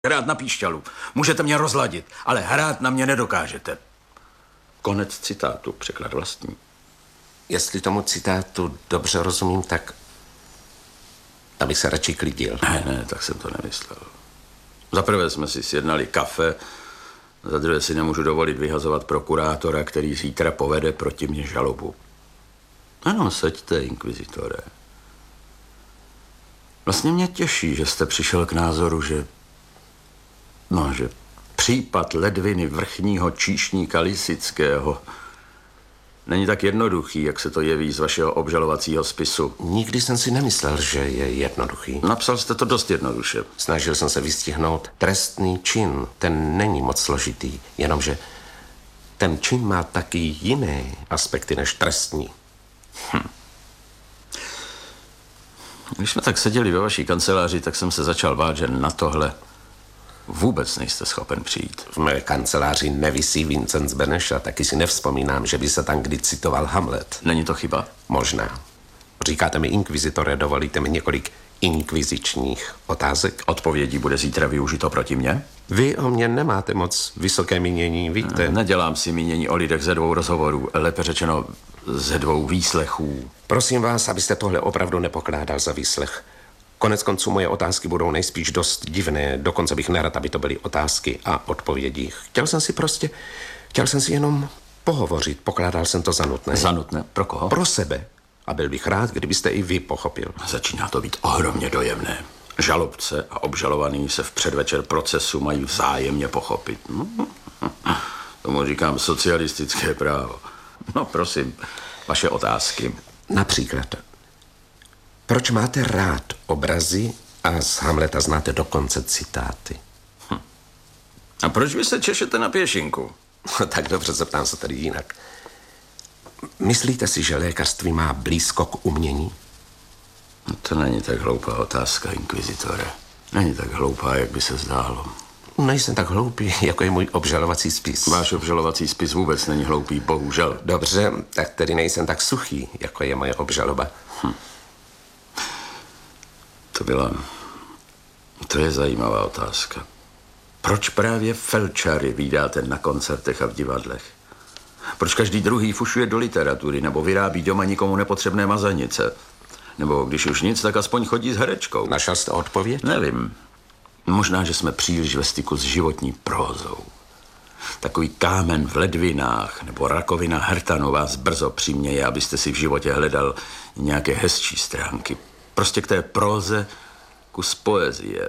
hrát na píšťalu. Můžete mě rozladit, ale hrát na mě nedokážete. Konec citátu, překlad vlastní. Jestli tomu citátu dobře rozumím, tak abych se radši klidil. Ne, tak jsem to nemyslel. Za prvé jsme si sjednali kafe, za druhé si nemůžu dovolit vyhazovat prokurátora, který zítra povede proti mně žalobu. Ano, seďte, inkvizitore. Vlastně mě těší, že jste přišel k názoru, že případ ledviny vrchního číšníka Lisického není tak jednoduchý, jak se to jeví z vašeho obžalovacího spisu. Nikdy jsem si nemyslel, že je jednoduchý. Napsal jste to dost jednoduše. Snažil jsem se vystihnout trestný čin. Ten není moc složitý, jenomže ten čin má taky jiné aspekty než trestní. Když jsme tak seděli ve vaší kanceláři, tak jsem se začal bát, že na tohle vůbec nejste schopen přijít. V mé kanceláři nevisí Vincent z Beneša, taky si nevzpomínám, že by se tam kdy citoval Hamlet. Není to chyba? Možná. Říkáte mi inkvizitore, dovolíte mi několik inkvizičních otázek? Odpovědí bude zítra využito proti mně? Vy o mně nemáte moc vysoké mínění, víte? Nedělám si mínění o lidech ze 2 rozhovorů, lépe řečeno ze 2 výslechů. Prosím vás, abyste tohle opravdu nepokládal za výslech. Konec konců moje otázky budou nejspíš dost divné, dokonce bych nerad, aby to byly otázky a odpovědi. Chtěl jsem si jenom pohovořit, pokládal jsem to za nutné. Za nutné? Pro koho? Pro sebe. A byl bych rád, kdybyste i vy pochopil. Začíná to být ohromně dojemné. Žalobce a obžalovaný se v předvečer procesu mají vzájemně pochopit. Tomu říkám socialistické právo. No prosím, vaše otázky. Například, proč máte rád obrazy a z Hamleta znáte dokonce citáty? A proč vy se češete na pěšinku? Tak dobře, zeptám se tady jinak. Myslíte si, že lékařství má blízko k umění? No to není tak hloupá otázka, inkvizitore. Není tak hloupá, jak by se zdálo. Nejsem tak hloupý, jako je můj obžalovací spis. Váš obžalovací spis vůbec není hloupý, bohužel. Dobře, tak tedy nejsem tak suchý, jako je moje obžaloba. To je zajímavá otázka. Proč právě felčary vídáte na koncertech a v divadlech? Proč každý druhý fušuje do literatury nebo vyrábí doma nikomu nepotřebné mazanice? Nebo když už nic, tak aspoň chodí s herečkou? Našel jste odpověď? Nevím. Možná, že jsme příliš ve styku s životní prózou. Takový kámen v ledvinách nebo rakovina hrtanu vás brzo přiměje, abyste si v životě hledal nějaké hezčí stránky. Prostě k té próze kus poezie.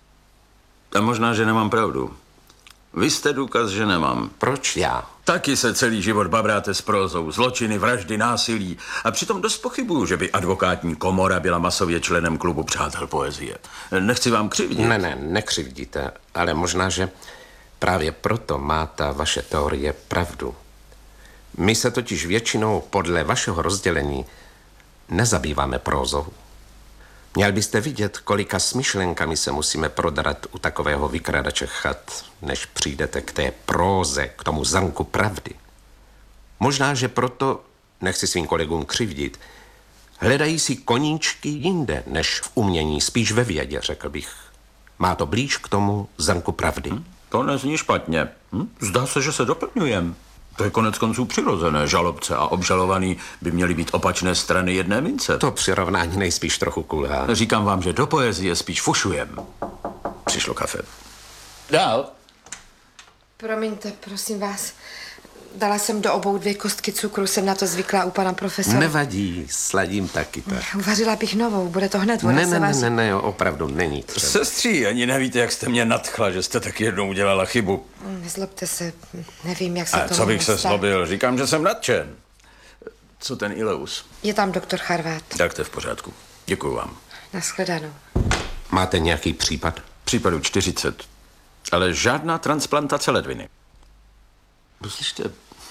A možná, že nemám pravdu. Vy jste důkaz, že nemám. Proč já? Taky se celý život babráte s prózou, zločiny, vraždy, násilí. A přitom dost pochybuju, že by advokátní komora byla masově členem klubu přátel poezie. Nechci vám křivdit. Ne, nekřivdíte, ale možná, že právě proto má ta vaše teorie pravdu. My se totiž většinou podle vašeho rozdělení nezabýváme prózou. Měl byste vidět, kolika smyšlenkami se musíme prodrat u takového vykradače chat, než přijdete k té próze, k tomu zrnku pravdy. Možná, že proto, nechci svým kolegům křivdit, hledají si koníčky jinde, než v umění, spíš ve vědě, řekl bych. Má to blíž k tomu zrnku pravdy. To nezní špatně. Zdá se, že se doplňujeme. To je konec konců přirozené. Žalobce a obžalovaný by měly být opačné strany jedné mince. To přirovnání nejspíš trochu kulhá. Říkám vám, že do poezie spíš fušujem. Přišlo kafe. Dál. Promiňte, prosím vás. Dala jsem do obou 2 kostky cukru, jsem na to zvyklá u pana profesora. Nevadí, sladím taky tak. Uvařila bych novou, bude to hned, voda se vaří. Ne, opravdu není třeba. Sestří, ani nevíte, jak jste mě nadchla, že jste tak jednou udělala chybu. Nezlobte se, nevím, jak se to co bych se zlobil, říkám, že jsem nadšen. Co ten Ileus? Je tam doktor Charvát. Tak to je v pořádku. Děkuju vám. Nashledanou. Máte nějaký případ? Případů 40, ale žádná transplantace ledviny. Slyšte,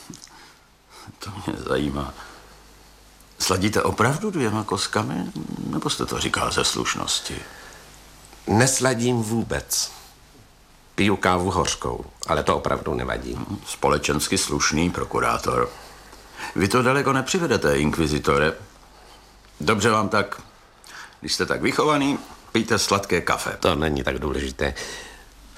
to mě zajímá. Sladíte opravdu 2 koskami, nebo jste to říkal ze slušnosti? Nesladím vůbec. Piju kávu hořkou, ale to opravdu nevadí. Společensky slušný prokurátor. Vy to daleko nepřivedete, inkvizitore. Dobře vám tak. Když jste tak vychovaný, pijte sladké kafe. To není tak důležité.